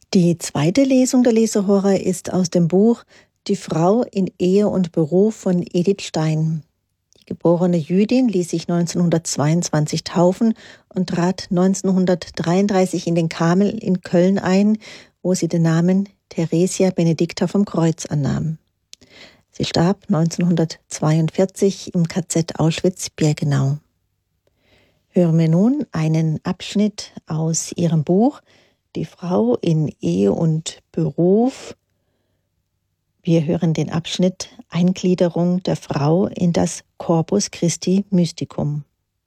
Die zweite Lesung der Lesehora ist aus dem Buch Die Frau in Ehe und Beruf von Edith Stein. Die geborene Jüdin ließ sich 1922 taufen und trat 1933 in den Karmel in Köln ein, wo sie den Namen Theresia Benedicta vom Kreuz annahm. Sie starb 1942 im KZ Auschwitz-Birkenau. Hören wir nun einen Abschnitt aus ihrem Buch Die Frau in Ehe und Beruf. Wir hören den Abschnitt Eingliederung der Frau in das Corpus Christi Mysticum.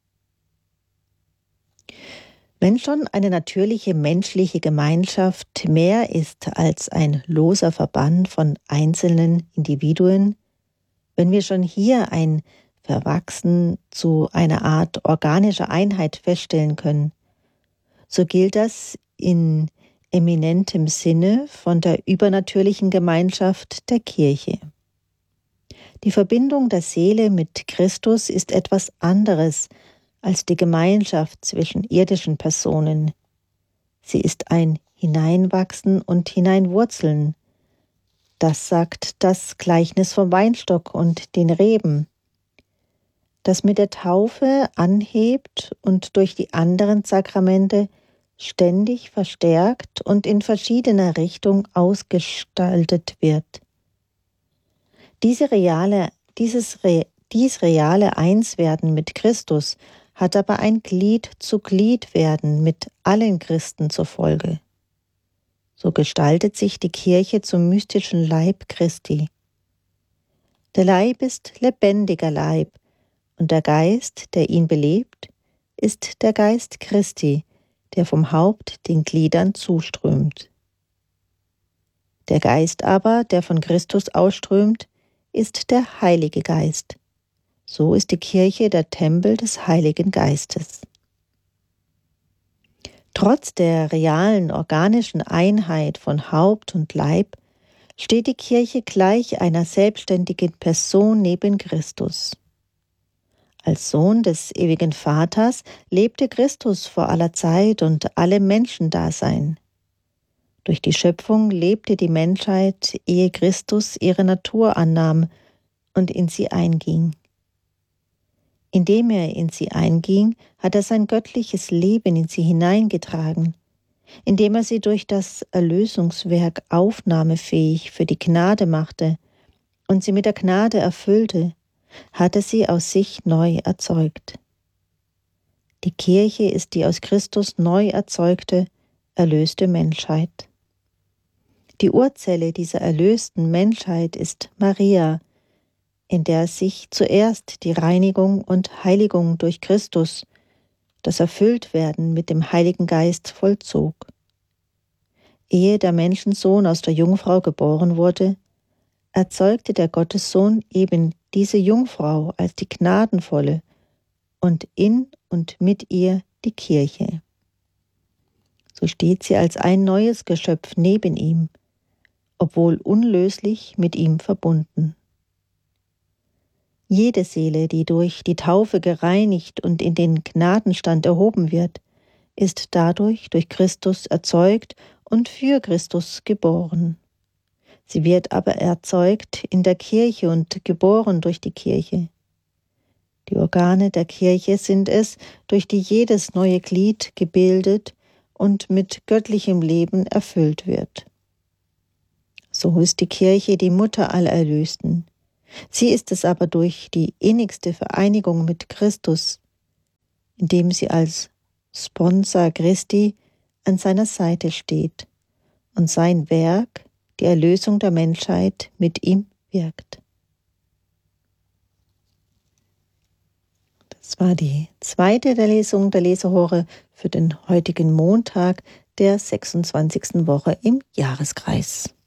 Wenn schon eine natürliche menschliche Gemeinschaft mehr ist als ein loser Verband von einzelnen Individuen, wenn wir schon hier ein Verwachsen zu einer Art organischer Einheit feststellen können, so gilt das in eminentem Sinne von der übernatürlichen Gemeinschaft der Kirche. Die Verbindung der Seele mit Christus ist etwas anderes als die Gemeinschaft zwischen irdischen Personen. Sie ist ein Hineinwachsen und Hineinwurzeln. Das sagt das Gleichnis vom Weinstock und den Reben, das mit der Taufe anhebt und durch die anderen Sakramente ständig verstärkt und in verschiedener Richtung ausgestaltet wird. Dies reale Einswerden mit Christus hat aber ein Glied-zu-Glied-Werden mit allen Christen zur Folge. So gestaltet sich die Kirche zum mystischen Leib Christi. Der Leib ist lebendiger Leib und der Geist, der ihn belebt, ist der Geist Christi, der vom Haupt den Gliedern zuströmt. Der Geist aber, der von Christus ausströmt, ist der Heilige Geist. So ist die Kirche der Tempel des Heiligen Geistes. Trotz der realen organischen Einheit von Haupt und Leib steht die Kirche gleich einer selbstständigen Person neben Christus. Als Sohn des ewigen Vaters lebte Christus vor aller Zeit und allem Menschendasein. Durch die Schöpfung lebte die Menschheit, ehe Christus ihre Natur annahm und in sie einging. Indem er in sie einging, hat er sein göttliches Leben in sie hineingetragen, indem er sie durch das Erlösungswerk aufnahmefähig für die Gnade machte und sie mit der Gnade erfüllte, hat er sie aus sich neu erzeugt. Die Kirche ist die aus Christus neu erzeugte, erlöste Menschheit. Die Urzelle dieser erlösten Menschheit ist Maria, in der sich zuerst die Reinigung und Heiligung durch Christus, das Erfülltwerden mit dem Heiligen Geist vollzog. Ehe der Menschensohn aus der Jungfrau geboren wurde, erzeugte der Gottessohn eben diese Jungfrau als die Gnadenvolle und in und mit ihr die Kirche. So steht sie als ein neues Geschöpf neben ihm, obwohl unlöslich mit ihm verbunden. Jede Seele, die durch die Taufe gereinigt und in den Gnadenstand erhoben wird, ist dadurch durch Christus erzeugt und für Christus geboren. Sie wird aber erzeugt in der Kirche und geboren durch die Kirche. Die Organe der Kirche sind es, durch die jedes neue Glied gebildet und mit göttlichem Leben erfüllt wird. So ist die Kirche die Mutter aller Erlösten. Sie ist es aber durch die innigste Vereinigung mit Christus, indem sie als Sponsor Christi an seiner Seite steht und sein Werk, die Erlösung der Menschheit, mit ihm wirkt. Das war die zweite der Lesung der Lesehora für den heutigen Montag der 26. Woche im Jahreskreis.